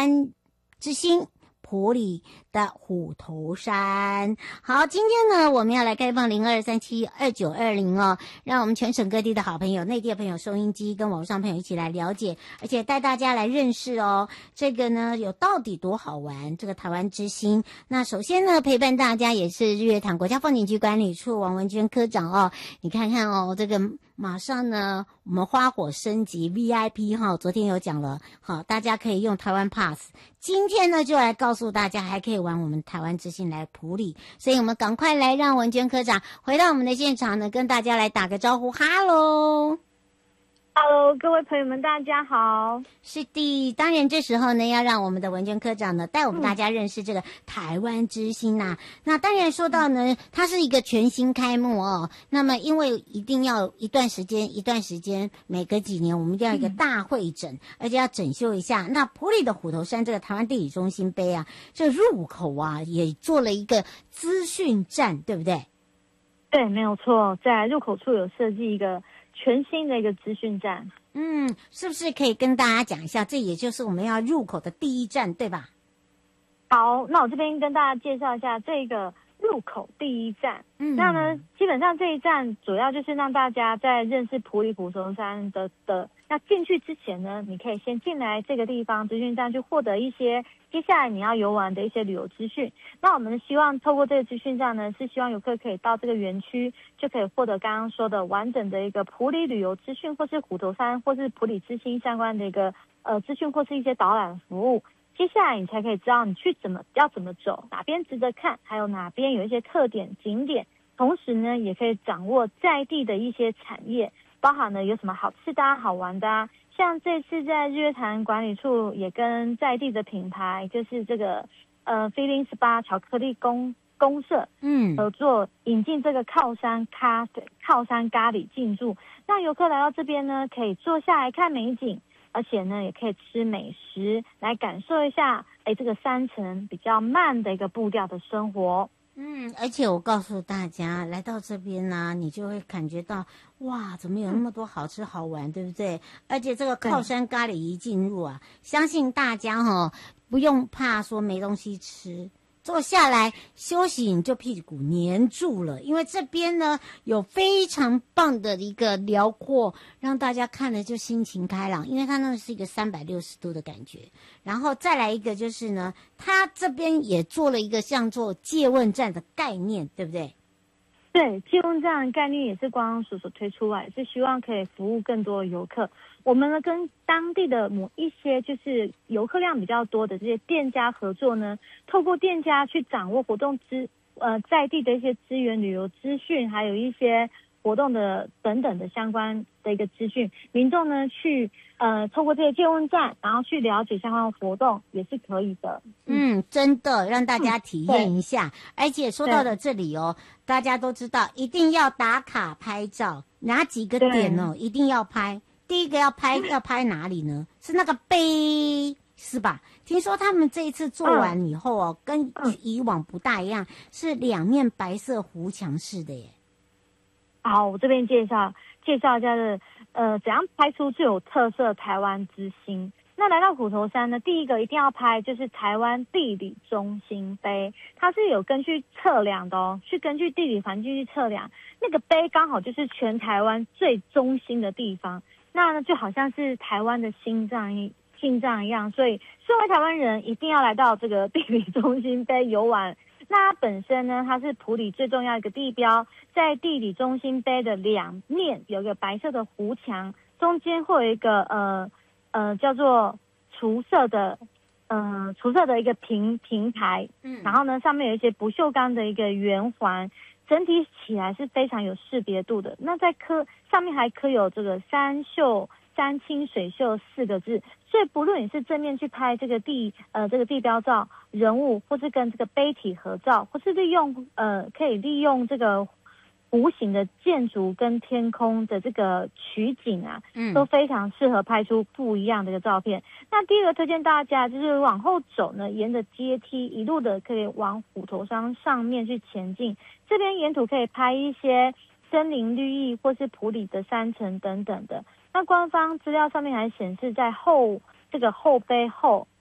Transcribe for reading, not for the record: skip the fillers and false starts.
湾之星埔里的虎头山。好，今天呢我们要来开放02372920哦，让我们全省各地的好朋友、内地的朋友、收音机跟网络上朋友一起来了解，而且带大家来认识哦。这个呢有到底多好玩，这个台湾之星。那首先呢陪伴大家也是日月潭国家风景区管理处王文娟科长哦。你看看哦，这个马上呢我们花火升级 VIP 哈，昨天有讲了，好，大家可以用台湾 Pass。今天呢就来告诉大家还可以玩我们台湾之星来埔里，所以我们赶快来让文娟科长回到我们的现场呢，跟大家来打个招呼。哈喽 Hello， 各位朋友们，大家好。 是的，当然这时候呢，要让我们的文娟科长呢带我们大家认识这个台湾之星呐。那当然说到呢，它是一个全新开幕哦。那么因为一定要一段时间，每隔几年我们一定要一个大会诊，而且要整修一下。那埔里的虎头山这个台湾地理中心碑啊，这入口啊也做了一个资讯站，对不对？ 对，没有错，在入口处有设计一个全新的一个资讯站。 是不是可以跟大家讲一下，这也就是我们要入口的第一站，对吧？ 好，那我这边跟大家介绍一下这个入口第一站。那呢，基本上这一站主要就是让大家在认识埔里虎头山的那进去之前呢，你可以先进来这个地方资讯站去获得一些接下来你要游玩的一些旅游资讯。那我们希望透过这个资讯站呢，是希望游客可以到这个园区就可以获得刚刚说的完整的一个埔里旅游资讯，或是虎头山或是埔里之星相关的一个资讯，或是一些导览服务。接下来你才可以知道你要怎么走，哪边值得看，还有哪边有一些特点景点。同时呢，也可以掌握在地的一些产业，包含了有什么好吃的啊、好玩的啊。像这次在日月潭管理处也跟在地的品牌，就是这个Feeling Spa 巧克力公社合作，引进这个靠山咖喱进驻，让游客来到这边呢，可以坐下来看美景。而且呢，也可以吃美食，来感受一下，这个山城比较慢的一个步调的生活。 而且我告诉大家，来到这边呢，你就会感觉到，哇，怎么有那么多好吃好玩，对不对？而且这个靠山咖喱一进入啊，相信大家不用怕说没东西吃。坐下来休息，你就屁股黏住了，因为这边呢有非常棒的一个辽阔，让大家看了就心情开朗，因为它那是一个360度的感觉。然后再来一个就是呢，它这边也做了一个像做借问站的概念，对不对？ 对，借问站的概念也是观光署所推出来，是希望可以服务更多的游客。我们呢跟当地的某一些就是游客量比较多的这些店家合作呢，透过店家去掌握活动在地的一些资源、旅游资讯，还有一些活动的等等的相关的一个资讯，民众呢去透过这个借问站，然后去了解相关的活动也是可以的。 真的让大家体验一下。而且说到了这里哦，大家都知道一定要打卡拍照，哪几个点哦一定要拍。第一个要拍哪里呢？是那个碑，是吧？听说他们这一次做完以后哦，跟以往不大一样，是两面白色糊墙式的耶。 好，我这边介绍一下的怎样拍出最有特色台湾之星。那来到虎头山呢，第一个一定要拍就是台湾地理中心碑，它是有根据测量的哦，去根据地理环境去测量，那个碑刚好就是全台湾最中心的地方。那呢，就好像是台湾的心脏一样，所以身为台湾人，一定要来到这个地理中心碑游玩。那它本身呢，它是埔里最重要的一个地标，在地理中心碑的两面有一个白色的糊墙，中间会有一个叫做厨色的一个平台，然后呢上面有一些不锈钢的一个圆环。整体起来是非常有识别度的。那在上面还刻有这个山清水秀4个字，所以不论你是正面去拍这个地标照人物，或是跟这个碑体合照，或是可以利用这个弧形的建筑跟天空的这个取景啊，都非常适合拍出不一样的一个照片。那第二个推荐大家就是往后走呢，沿着阶梯一路的可以往虎头山上面去前进，这边沿途可以拍一些森林绿意或是埔里的山城等等的。那官方资料上面还显示在这个后碑后